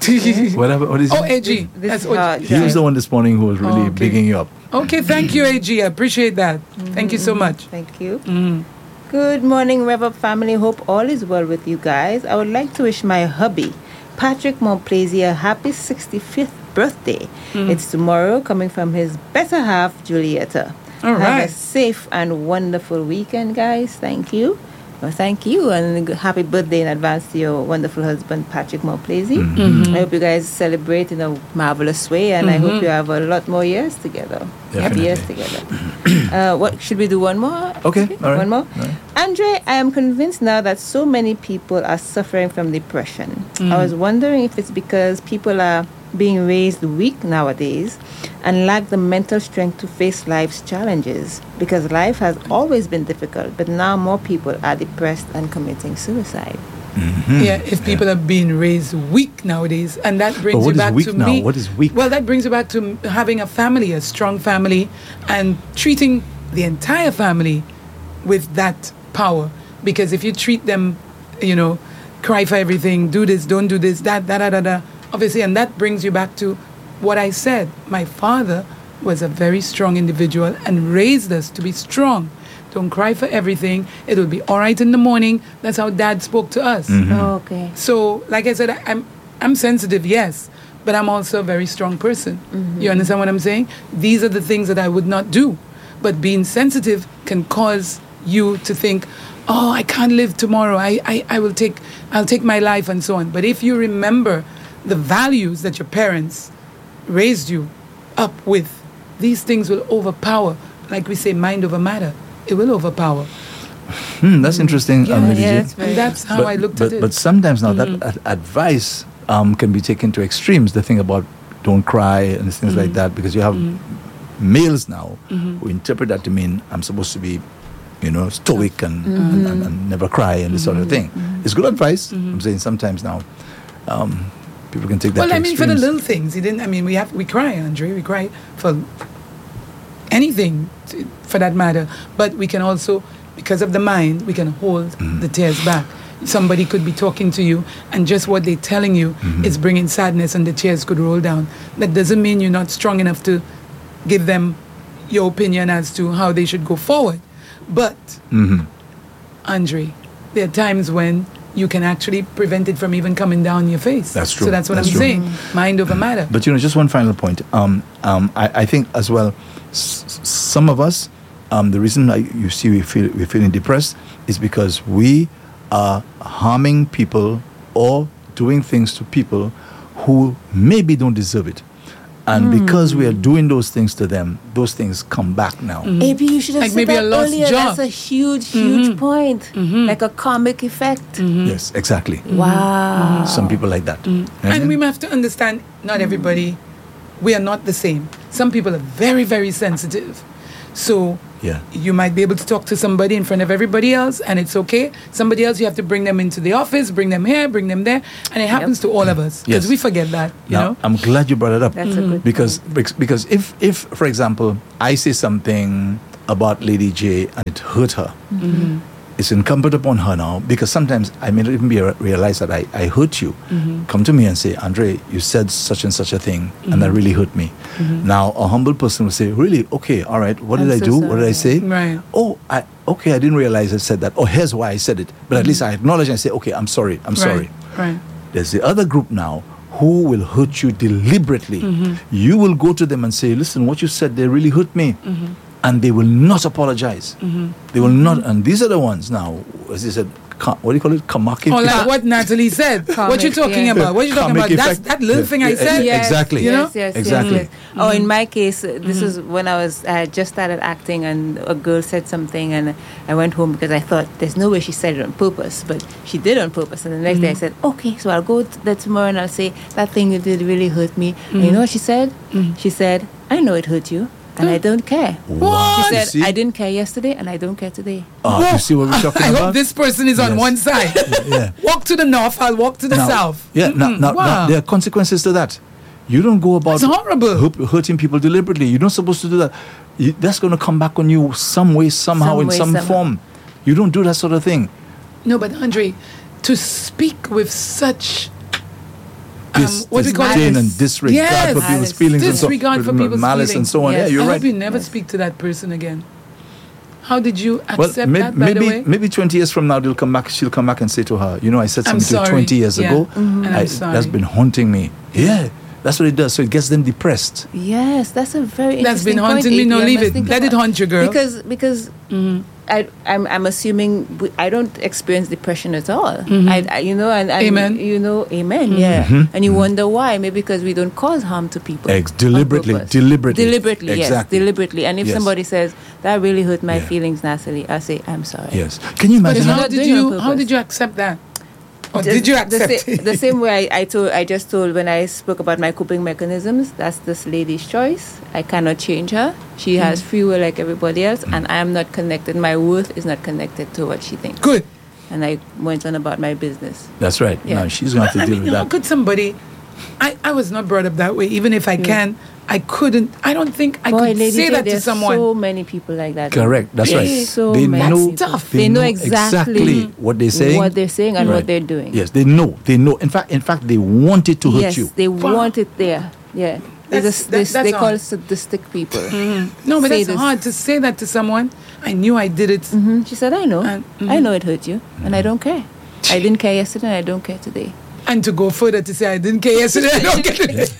What is Oh, it? AG. This That's hard OG. He was the one this morning who was really Oh, okay. bigging you up. Okay, thank you, AG. I appreciate that. Thank you so much. Thank you. Mm. Good morning, Rev Up family. Hope all is well with you guys. I would like to wish my hubby, Patrick Montplaisir, a happy 65th birthday. It's tomorrow, coming from his better half, Julietta. All Have right. a safe and wonderful weekend, guys. Thank you. Well, thank you, and happy birthday in advance to your wonderful husband, Patrick Montplaisir. I hope you guys celebrate in a marvelous way, and I hope you have a lot more years together. Happy years together. What should we do? One more? Okay, all right. One more. All right. Andre, I am convinced now that so many people are suffering from depression. I was wondering if it's because people are being raised weak nowadays and lack the mental strength to face life's challenges, because life has always been difficult, but now more people are depressed and committing suicide. Yeah, if people are being raised weak nowadays, and that brings what you is back weak to now? me. What is weak? Well, that brings you back to having a family, a strong family, and treating the entire family with that power. Because if you treat them, cry for everything, do this, don't do this, that, obviously, and that brings you back to what I said. My father was a very strong individual and raised us to be strong. Don't cry for everything. It will be all right in the morning. That's how Dad spoke to us. Okay. So, like I said, I'm sensitive, yes, but I'm also a very strong person. You understand what I'm saying? These are the things that I would not do. But being sensitive can cause you to think, oh, I can't live tomorrow. I'll take my life and so on. But if you remember the values that your parents raised you up with, these things will overpower. Like we say, mind over matter. It will overpower. That's interesting. Yeah, Lady J. that's very And that's how I looked at it. But sometimes now that advice can be taken to extremes. The thing about don't cry and things like that, because you have males now who interpret that to mean I'm supposed to be, stoic and never cry and this sort of thing. It's good advice. I'm saying sometimes now people can take that Well, to I mean, for the extremes. little things, we cry, Andre. We cry for anything, for that matter. But we can also, because of the mind, we can hold the tears back. Somebody could be talking to you, and just what they're telling you is bringing sadness, and the tears could roll down. That doesn't mean you're not strong enough to give them your opinion as to how they should go forward. But, Andre, there are times when you can actually prevent it from even coming down your face. That's true. So that's what That's I'm true. saying. Mind over matter. But just one final point. I think as well, some of us, the reason you see we're feeling depressed is because we are harming people or doing things to people who maybe don't deserve it. And because we are doing those things to them, those things come back now. AP, you should have Like said maybe that a lost earlier. job. That's a huge point. Like a comic effect. Yes, exactly. Wow. Some people like that. And we have to understand, not everybody, we are not the same. Some people are very, very sensitive. So Yeah. you might be able to talk to somebody in front of everybody else, and it's okay. Somebody else, you have to bring them into the office, bring them here, bring them there. And it happens to all of us. Because Yes. we forget that, you Now, know? I'm glad you brought it up. That's a good because if for example I say something about Lady J and it hurt her, it's incumbent upon her now, because sometimes I may not even realize that I hurt you. Come to me and say, Andre, you said such and such a thing, and that really hurt me. Now a humble person will say, really? Okay, all right. What I'm did I so do? What did I say? Right. Oh, I didn't realize I said that. Oh, here's why I said it. But at least I acknowledge and say, okay, I'm sorry. I'm sorry. Right. There's the other group now who will hurt you deliberately. You will go to them and say, listen, what you said, they really hurt me. And they will not apologize. They will not. And these are the ones now, as you said, what do you call it? Kamaki. Or like what Natalie said. What you Comic, talking yeah. about? What you talking Comic about? effect. That little Yeah. thing I Yeah, said. yeah. Exactly. You know? Yes, Exactly. yes. Oh, in my case, this is when I had just started acting, and a girl said something, and I went home because I thought there's no way she said it on purpose, but she did on purpose. And the next day I said, okay, so I'll go there tomorrow and I'll say that thing you did really hurt me. And you know what she said? She said, I know it hurt you, and I don't care. Wow. She You said, see? I didn't care yesterday, and I don't care today. You see what we're talking I about? hope this person is on Yes. one side. Yeah. Walk to the north, I'll walk to the Now- south. Yeah, now, wow. there are consequences to that. You don't go about That's horrible. hurting people deliberately. You're not supposed to do that. That's going to come back on you some way, somehow, in some form. You don't do that sort of thing. No, but Andre, to speak with such what we call disdain it? and disregard Yes. for people's Malice. feelings Disregard and so for people's malice feelings. and so on. Yes. Yeah, you're I right. hope you never Yes. speak to that person again. How did you Well, accept that, by the maybe way? maybe 20 years from now she'll come back and say to her, you know, I said I'm something to you sorry. 20 years Yeah. ago. And I'm sorry. That's been haunting me. Yeah, that's what it does. So it gets them depressed. Yes, that's a very That's interesting been haunting point, me. No, AP. I leave must it. think Let it about- haunt you, girl. Because I'm assuming I don't experience depression at all. I you know, and Amen. you know, amen. Yeah, and you wonder why? Maybe because we don't cause harm to people on Deliberately, purpose. deliberately. yes, Exactly. deliberately. And if Yes. somebody says that really hurt my Yeah. feelings, Natalie, I say I'm sorry. Yes. Can you But imagine? not how doing it on how purpose. did you accept that? Or Just did you the accept sa- it? the same way I just told when I spoke about my coping mechanisms? That's this lady's choice. I cannot change her. She has free will like everybody else, and I am not connected. My worth is not connected to what she thinks. Good. And I went on about my business. That's right. Yeah. Now she's going to have I to deal mean, with how that. could somebody? I was not brought up that way. Even if I can, I couldn't. I don't think I Boy, could Lady say J, that to there's someone. so many people like that. Correct. That's right. So They many know. people. tough. They know exactly what they're saying. what they're saying and Right. what they're doing. Yes, they know. They know. In fact, they want it to hurt Yes, you. they Wow. want it there. Yeah. That's They call hard. sadistic people. No, but Say that's this. hard to say that to someone. I knew I did it. She said, I know. And- I know it hurt you, and I don't care. I didn't care yesterday, and I don't care today. And to go further to say I didn't care yesterday, I don't get it.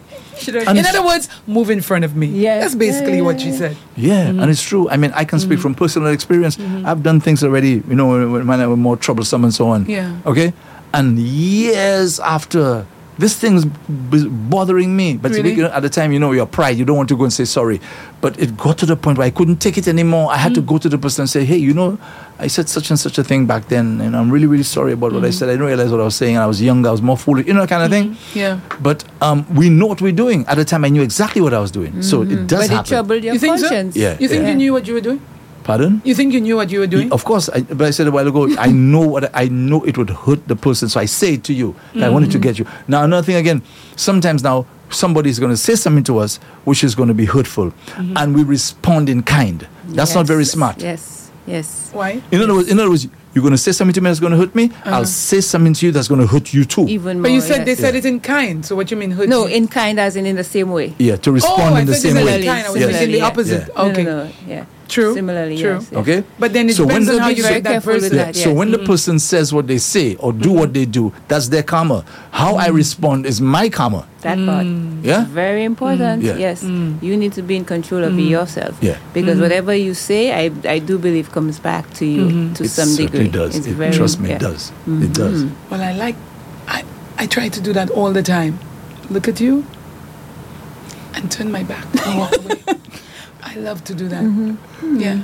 And In other words, move in front of me. Yes. That's basically Yeah, what yeah, she yeah. said. Yeah, and it's true. I mean, I can speak from personal experience. I've done things already, you know, when I was more troublesome and so on. Yeah. Okay? And years after, this thing's bothering me. But Really? you know, at the time, you know, your pride, you don't want to go and say sorry. But it got to the point where I couldn't take it anymore. I had to go to the person and say, hey, you know, I said such and such a thing back then, and I'm really, really sorry about what I said. I didn't realize what I was saying. I was younger, I was more foolish, you know, that kind of thing. Yeah. But we know what we're doing. At the time, I knew exactly what I was doing. So it does But it happen. troubled your You think so? conscience. Yeah. You think you knew what you were doing? Pardon? You think you knew what you were doing? Of course, but I said a while ago, I know it would hurt the person, so I say it to you. That I wanted to get you. Now, another thing again, sometimes now somebody is going to say something to us which is going to be hurtful, and we respond in kind. That's not very smart. Yes, yes. Why? In other words, you're going to say something to me that's going to hurt me. I'll say something to you that's going to hurt you too. Even more. But you said they yes. said it in kind. So what you mean hurt No, you? in kind as in the same way. Yeah, to Oh, respond I in the thought you same said way. in kind. I was Yes. thinking the Yeah. opposite. Yeah. Okay. No, yeah. True. Similarly, True. yes. yes. Okay? But then it So when depends on the- how Be you very get that careful with person. that. So Yes. when the person says what they say or do what they do, that's their karma. How I respond is my karma. That part. Yeah? Very important. Yeah. Yes. You need to be in control of yourself. Yeah. Because whatever you say, I do believe comes back to you to It some certainly degree. does. It's very, Trust me, yeah. it does. It does. Well, I like, I try to do that all the time. Look at you and turn my back and walk away. I love to do that. Yeah.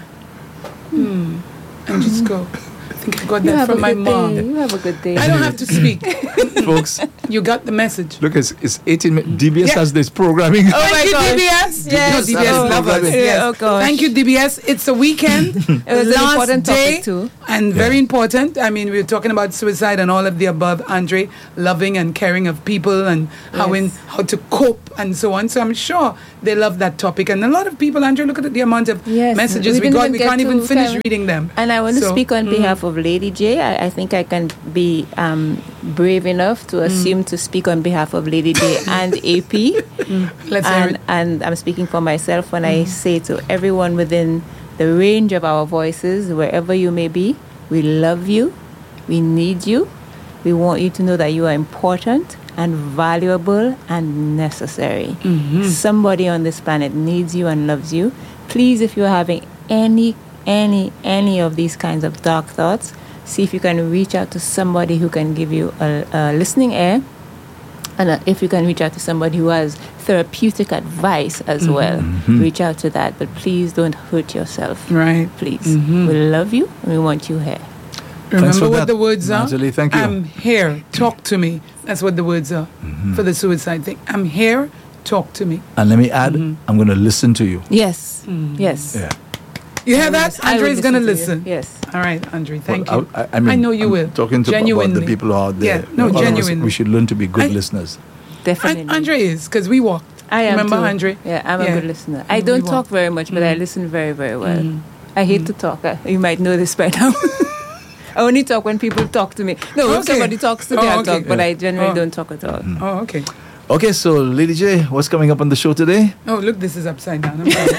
And just go. I think I got that from my mom. You have a good day. I don't have to speak. Folks, You got the message. look, it's 18 minutes. DBS Yeah. has this programming. Thank you, gosh. DBS. Yes. No, DBS Oh, love us. yeah, Yes. oh, gosh. Thank you, DBS. It's a weekend. It was an last important day, topic too. and very important. I mean, we were talking about suicide and all of the above. Andre, loving and caring of people and Yes. how to cope and so on. So I'm sure they love that topic. And a lot of people, Andre, look at the amount of Yes. messages we didn't got. even We get can't even to finish Karen. reading them. And I want to So, speak on behalf of Lady J. I think I can be brave enough to assume to speak on behalf of Lady J and AP. Let's hear it. And I'm speaking for myself when I say to everyone within the range of our voices, wherever you may be, we love you, we need you, we want you to know that you are important and valuable and necessary. Somebody on this planet needs you and loves you. Please, if you're having any of these kinds of dark thoughts, see if you can reach out to somebody who can give you a listening ear, and if you can reach out to somebody who has therapeutic advice as well, reach out to that. But please don't hurt yourself. Right. Please. We love you and we want you here. Remember for what that, the words are? Natalie, thank you. I'm here, talk to me. That's what the words are for the suicide thing. I'm here, talk to me. And let me add, I'm going to listen to you. Yes. Yes. Yeah. You hear that? I will Andre's going to you. listen. Yes. All right, Andre, thank Well, you. I mean, I know you I'm will. Talking to about Genuinely. the people out there. Yeah, no, All of us, genuinely. we should learn to be good I- listeners. Definitely. Andre is, because we walked. I am Remember too. Andre? Yeah, I'm a good listener. I We don't walk. talk very much, but I listen very, very well. I hate to talk. You might know this by now. I only talk when people talk to me. No, when Okay. somebody talks to me, Oh, I okay. talk, but I generally Oh. don't talk at all. Oh, okay. Okay, so Lady J, what's coming up on the show today? Oh, look, this is upside down. I'm sorry.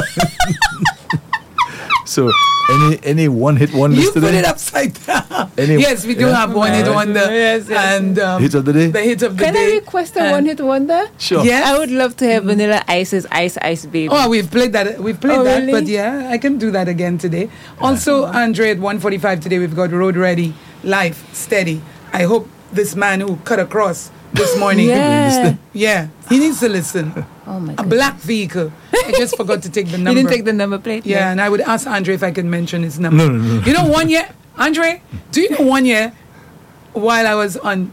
So, any one-hit wonders You put today? it upside down. Any- Yes, we do yeah. have one hit wonder. Yes, yes. And Hit of the day? the hit of the Can day. I request a and- one-hit wonder? Sure. Yes. I would love to have Vanilla Ice's Ice Ice Baby. Oh, we've played that. We've played Oh, that, really? but yeah, I can do that again today. Also, Andre at 1:45 today, we've got Road Ready, Life Steady. I hope this man who cut across this morning, Yeah. yeah, he needs to listen. Oh my A God. black vehicle. I just forgot to take the number. You didn't take the number plate? Yeah, and I would ask Andre if I could mention his number. No. You know, 1 year, Andre, do you know 1 year while I was on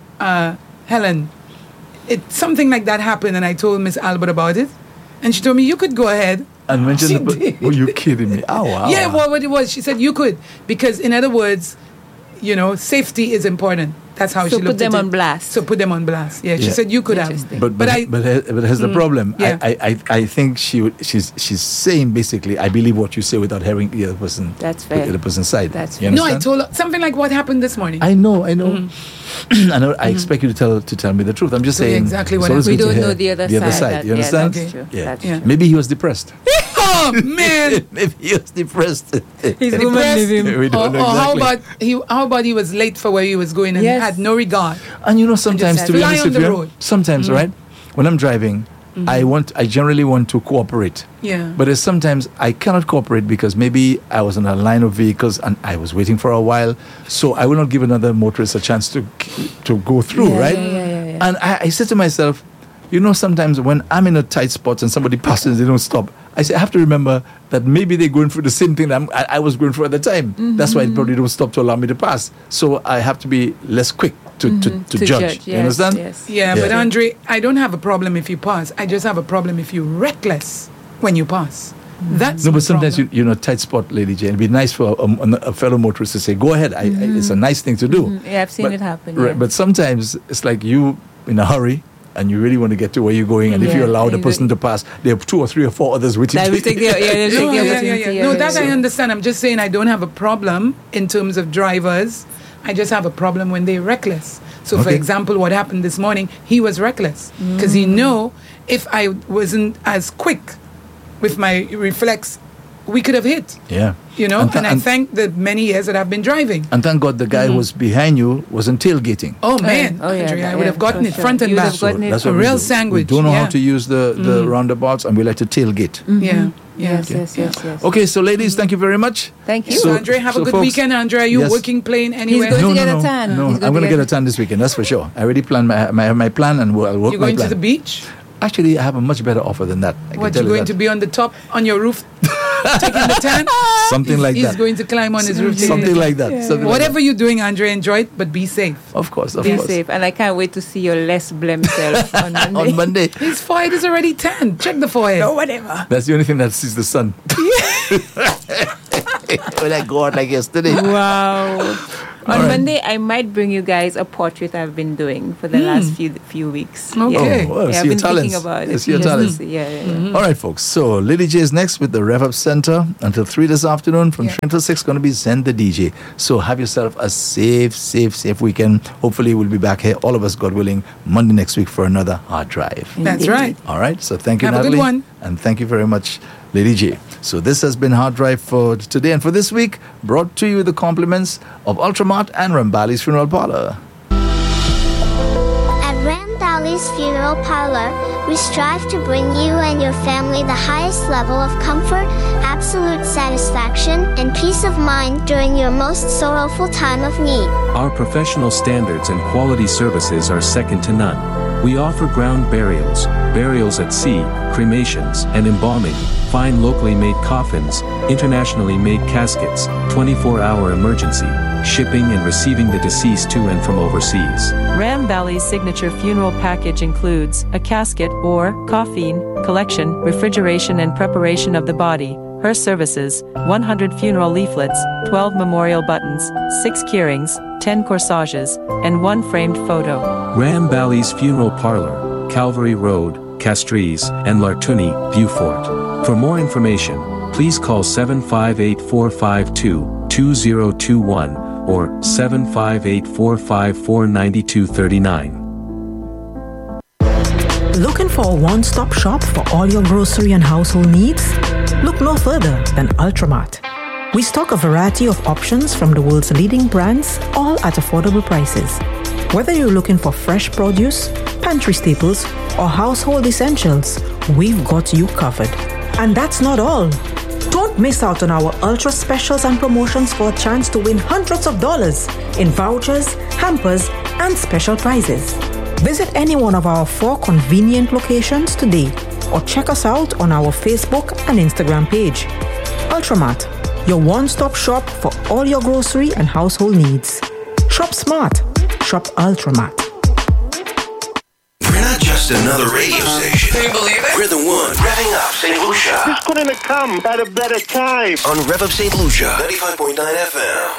Helen, something like that happened, and I told Miss Albert about it, and she told me, you could go ahead. And mention She the... did. Oh, you kidding me? Oh, wow. Yeah, well, what it was, she said you could, because in other words, you know, safety is important. That's how So she put looked them at it. on blast. So put them on blast. Yeah, she Yeah. said you could have. Interesting. But I, here's the problem. yeah. I think she's saying basically, I believe what you say without hearing the other person. That's fair. The other person's side. That's You fair. no, I understand? told her something like what happened this morning. I know. I know. I expect you to tell me the truth. I'm just Tell you saying. exactly it's what always We good to don't hear know the other side. That- You yeah, understand? that's true. Yeah. That's Yeah. true. Maybe he was depressed. Oh man! Maybe he was depressed. His woman Depressed. leave him. We don't know Or exactly. how about he was late for where he was going and Yes. had no regard. And you know, sometimes just to be fly honest on with the you, road. sometimes right when I'm driving, I generally want to cooperate. Yeah. But there's sometimes I cannot cooperate because maybe I was on a line of vehicles and I was waiting for a while, so I will not give another motorist a chance to go through, Yeah, right? yeah. And I said to myself, you know, sometimes when I'm in a tight spot and somebody passes, they don't stop. I say I have to remember that maybe they're going through the same thing that I was going through at the time. That's why they probably don't stop to allow me to pass. So I have to be less quick to judge. You Yes, understand? Yes. Yeah, Yeah. but Andre, I don't have a problem if you pass. I just have a problem if you're reckless when you pass. That's No, my but sometimes problem. you're in a tight spot, Lady Jane. It'd be nice for a fellow motorist to say, "Go ahead." It's a nice thing to do. Yeah, I've seen But- it happen. Right, yeah. but sometimes it's like you in a hurry and you really want to get to where you're going, and if Yeah, you allow the and person to pass, there are 2 or 3 or 4 others waiting. That to will take the, yeah, they'll take No, the yeah, opportunity. No, that I understand. I'm just saying I don't have a problem in terms of drivers. I just have a problem when they're reckless. So, for Okay. example, what happened this morning, he was reckless because he know if I wasn't as quick with my reflex we could have hit. Yeah. You know, and I thank the many years that I've been driving. And thank God the guy who was behind you wasn't tailgating. Oh man, Andrea, I would have gotten it front and back. That's a what real we do. sandwich. We don't know how to use the roundabouts, and we like to tailgate. Yeah. Yes. Okay, so ladies, thank you very much. Thank you. So Andrea, have a good folks, weekend. Andrea, you yes. working, playing anywhere? He's going to get a tan. No, He's I'm going to get get a tan this weekend, that's for sure. I already planned my plan, and I'll work You're my going plan. to the beach? Actually, I have a much better offer than that. What, you're going to be on the top, on your roof, taking the tan? Something like that. He's going to climb on his roof. Something like that. Yeah. like Whatever you're doing, Andrea, enjoy it, but be safe. that. Of course. Be safe. And I can't wait to see your less blem self on Monday. On Monday. His forehead is already tan. Check the forehead. No, whatever. That's the only thing that sees the sun. When I go out like yesterday. Wow. On right. Monday, I might bring you guys a portrait I've been doing for the last few weeks. Okay. Oh, I've see your been talents. thinking about it. See your talents. Yeah. All right, folks. So Lady J is next with the Rev Up Center until 3 this afternoon. From 3 until 6, going to be Zen the DJ. So have yourself a safe weekend. Hopefully, we'll be back here, all of us, God willing, Monday next week for another hard drive. That's right. All right. So thank you, Have a Natalie. good one. And thank you very much, Lady J. So this has been Hard Drive for today and for this week, brought to you with the compliments of Ultramart and Rambali's Funeral Parlor. At Rambali's Funeral Parlor, we strive to bring you and your family the highest level of comfort, absolute satisfaction, and peace of mind during your most sorrowful time of need. Our professional standards and quality services are second to none. We offer ground burials, burials at sea, cremations and embalming, fine locally made coffins, internationally made caskets, 24-hour emergency, shipping and receiving the deceased to and from overseas. Rambali's signature funeral package includes a casket or coffin collection, refrigeration and preparation of the body, her services, 100 funeral leaflets, 12 memorial buttons, 6 keyrings, 10 corsages, and 1 framed photo. Rambali's Funeral Parlor, Calvary Road, Castries, and Lartuni, Beaufort. For more information, please call 758-452-2021 or 758-454-9239. Looking for a one-stop shop for all your grocery and household needs? Look no further than Ultramart. We stock a variety of options from the world's leading brands, all at affordable prices. Whether you're looking for fresh produce, pantry staples, or household essentials, we've got you covered. And that's not all. Don't miss out on our ultra specials and promotions for a chance to win hundreds of dollars in vouchers, hampers, and special prizes. Visit any one of our 4 convenient locations today or check us out on our Facebook and Instagram page. Ultramart, your one-stop shop for all your grocery and household needs. Shop smart. Shop Ultramart. We're not just another radio station. Can you believe it? We're the one revving up St. Lucia. This couldn't have come at a better time. On Rev Up St. Lucia, 95.9 FM.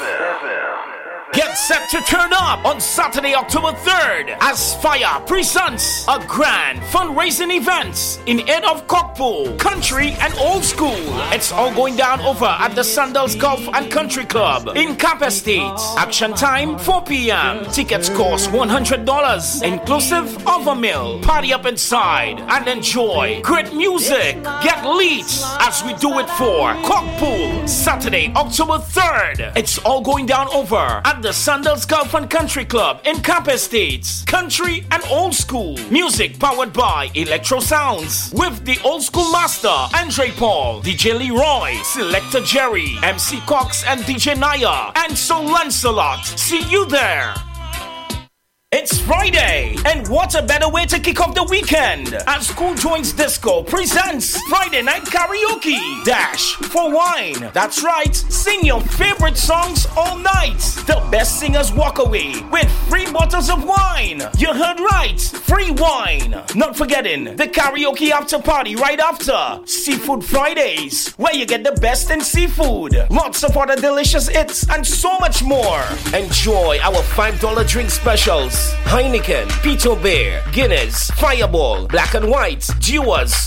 Get set to turn up on Saturday, October 3rd as Fire presents a grand fundraising event in aid of Cockpool, Country and Old School. It's all going down over at the Sandals Golf and Country Club in Camp Estates. Action time 4 p.m. Tickets cost $100 inclusive of a meal. Party up inside and enjoy great music. Get lit as we do it for Cockpool Saturday, October 3rd. It's all going down over at the Sandals Golf and Country Club in Camp Estates. Country and Old School. Music powered by Electro Sounds. With the Old School Master, Andre Paul, DJ Leroy, Selector Jerry, MC Cox and DJ Naya, and So Lancelot. See you there. It's Friday, and what a better way to kick off the weekend as Cool Joints Disco presents Friday Night Karaoke Dash for Wine. That's right, sing your favorite songs all night. The best singers walk away with free bottles of wine. You heard right, free wine. Not forgetting the karaoke after party right after Seafood Fridays, where you get the best in seafood. Lots of other delicious hits and so much more. Enjoy our $5 drink specials. Heineken, Pito Bear, Guinness, Fireball, Black and White, Dewars,